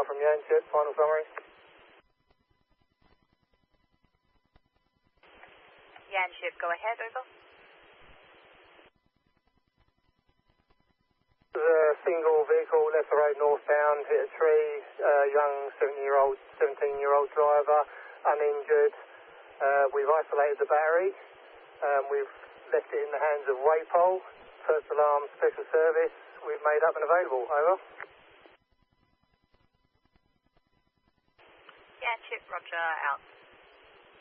from Yanchip, final summary. Yanchip, go ahead, over. A single vehicle left the road northbound, hit a tree, young 17-year-old driver, uninjured. We've isolated the battery. We've left it in the hands of Waypol, First Alarm Special Service. We've made up and available, over. Yanchip, roger, out.